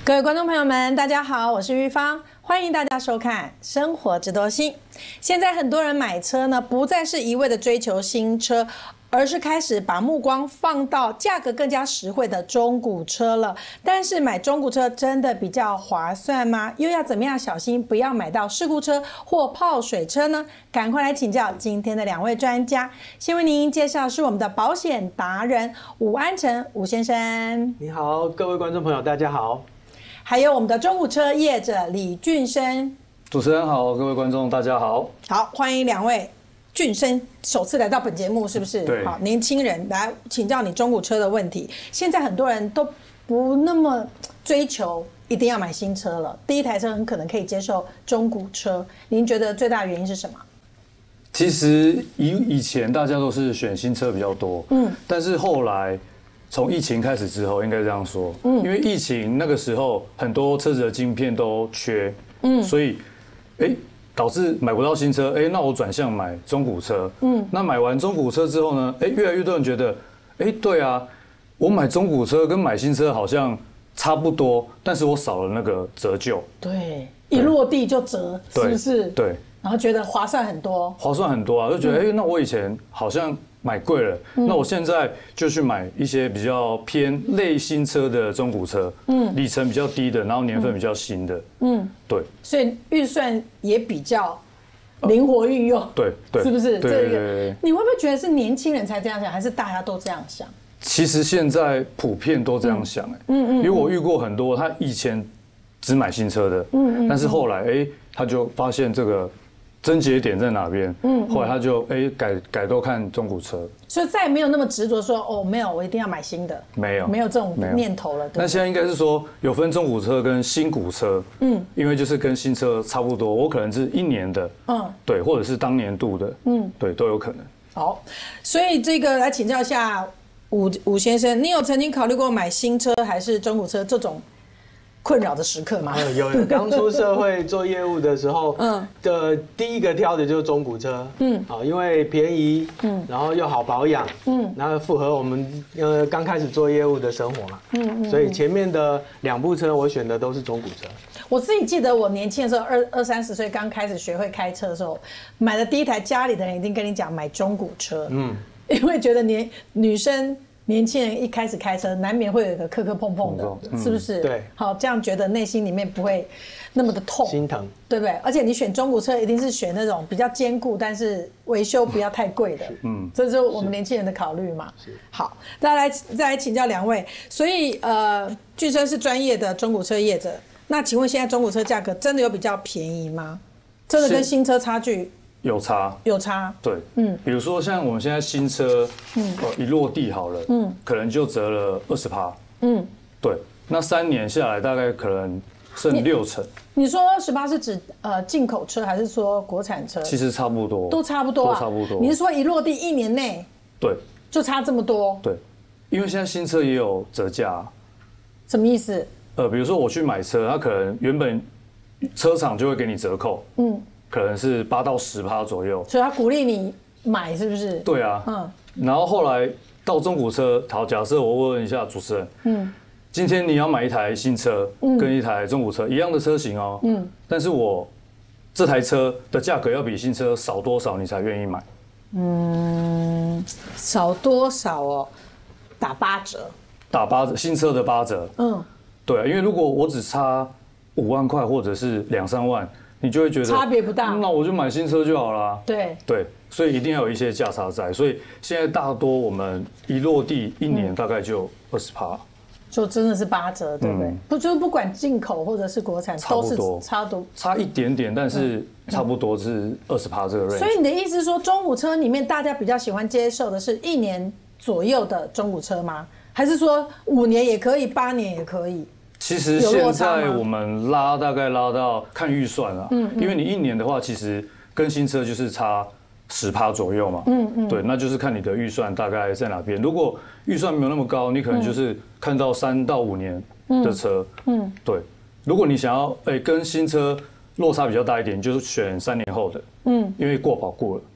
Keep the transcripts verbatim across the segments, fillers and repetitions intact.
各位观众朋友们，大家好，我是玉芳，欢迎大家收看《生活知多新》。现在很多人买车呢，不再是一味的追求新车，而是开始把目光放到价格更加实惠的中古车了。但是买中古车真的比较划算吗？又要怎么样小心不要买到事故车或泡水车呢？赶快来请教今天的两位专家。先为您介绍是我们的保险达人伍安成伍先生。 你好，各位观众朋友，大家好。 还有我们的中古车业者李俊生。 主持人好，各位观众大家好。 好，欢迎两位。俊生首次来到本节目，是不是？ 对。 好，年轻人来请教你中古车的问题。现在很多人都不那么追求一定要买新车了，第一台车很可能可以接受中古车。您觉得最大的原因是什么？ 其实以以前大家都是选新车比较多，嗯，但是后来从疫情开始之后，应该这样说，嗯，因为疫情那个时候很多车子的晶片都缺，嗯，所以，哎、欸。导致买不到新车，哎，那我转向买中古车，嗯，那买完中古车之后呢，哎，越来越多人觉得，哎，对啊，我买中古车跟买新车好像差不多，但是我少了那个折旧， 对，一落地就折，是不是？ 对， 然后觉得划算很多， 划算很多啊，就觉得，哎、嗯，那我以前好像买贵了，嗯、那我现在就去买一些比较偏类新车的中古车，嗯，里程比较低的，然后年份比较新的，嗯，对， 所以预算也比较灵活运用， 对对， 是不是？ 对对对。 你会不会觉得是年轻人才这样想，还是大家都这样想？ 其实现在普遍都这样想，哎，嗯嗯，因为我遇过很多，他以前只买新车的，嗯嗯，但是后来，哎，他就发现这个。症结点在哪边？嗯，后来他就哎、欸、改改都看中古车， 所以再也没有那么执着说哦，没有，我一定要买新的， 没有， 没有这种念头了。 那现在应该是说有分中古车跟新古车，嗯，因为就是跟新车差不多，我可能是一年的，嗯，对，或者是当年度的，嗯，对，都有可能。 好，所以这个来请教一下伍伍先生，你有曾经考虑过买新车还是中古车这种困扰的时刻吗？ 有有，刚出社会做业务的时候，嗯，的第一个挑的就是中古车，嗯，啊，因为便宜，嗯，然后又好保养，嗯，然后符合我们呃刚开始做业务的生活嘛，嗯嗯，所以前面的两部车我选的都是中古车。 我自己记得我年轻的时候，二二三十岁刚开始学会开车的时候，买的第一台，家里的人一定跟你讲买中古车，嗯，因为觉得年女生。年轻人一开始开车，难免会有一个磕磕碰碰的，嗯、是不是？ 对， 好，这样觉得内心里面不会那么的痛， 心疼，对不对？而且你选中古车，一定是选那种比较坚固，但是维修不要太贵的，嗯，这是我们年轻人的考虑嘛。好，再来再来请教两位，所以呃，俊生是专业的中古车业者，那请问现在中古车价格真的有比较便宜吗？真的跟新车差距？ 有差， 有差， 对，嗯，比如说像我们现在新车，嗯，一落地好了，嗯，可能就折了二十趴，嗯，对，那三年下来大概可能剩六成。 你说二十趴是指呃进口车还是说国产车？ 其实差不多， 都差不多啊， 都差不多。 你是说一落地一年内， 对， 就差这么多？ 对，因为现在新车也有折价， 什么意思？ 呃，比如说我去买车，它可能原本车厂就会给你折扣，嗯。可能是八到十趴左右， 所以他鼓励你买，是不是？ 对啊，嗯。然后后来到中古车，好，假设我问一下主持人，嗯，今天你要买一台新车，跟一台中古车一样的车型哦，嗯，但是我这台车的价格要比新车少多少，你才愿意买？ 嗯，少多少哦？打八折， 打八折，新车的八折，嗯，对啊，因为如果我只差五万块或者是两三万。你就会觉得差别不大， 那我就买新车就好了。 对对，所以一定要有一些价差在。所以现在大多我们一落地一年大概就二十趴， 就真的是八折，对不对？不就是不管进口或者是国产，都是差多差一点点，但是差不多是二十趴这个 range。 所以你的意思是说，中古车里面大家比较喜欢接受的是一年左右的中古车吗？还是说五年也可以，八年也可以？ 其实现在我们拉大概拉到看预算啊，嗯，因为你一年的话，其实跟新车就是差十趴左右嘛，嗯嗯，对，那就是看你的预算大概在哪边。如果预算没有那么高，你可能就是看到三到五年的车，嗯，对。如果你想要哎跟新车落差比较大一点，就是选三年后的，嗯，因为过保固了。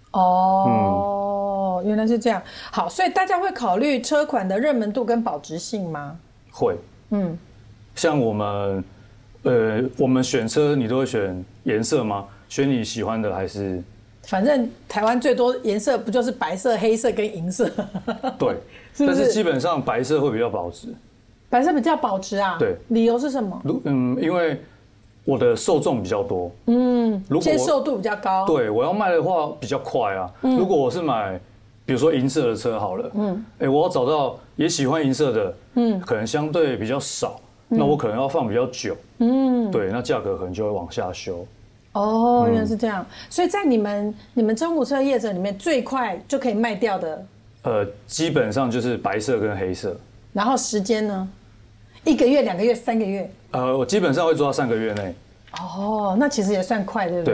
哦，原来是这样。好，所以大家会考虑车款的热门度跟保值性吗？ 会，嗯。 像我们，呃，我们选车你都会选颜色吗？选你喜欢的还是？ 反正台湾最多颜色不就是白色、黑色跟银色？ 对， 是不是但是基本上白色会比较保值。 白色比较保值啊？ 对， 理由是什么？ 嗯，因为我的受众比较多， 嗯， 如果接受度比较高。 对，我要卖的话比较快啊。嗯、如果我是买，比如说银色的车好了，嗯，哎，我要找到也喜欢银色的，嗯，可能相对比较少，嗯、那我可能要放比较久，嗯，对，那价格可能就会往下修。 哦，原来是这样。所以在你们你们中古车业者里面，最快就可以卖掉的， 呃，基本上就是白色跟黑色。 然后时间呢？一个月、两个月、三个月？ 呃，我基本上会做到三个月内。 哦，那其实也算快，对不对？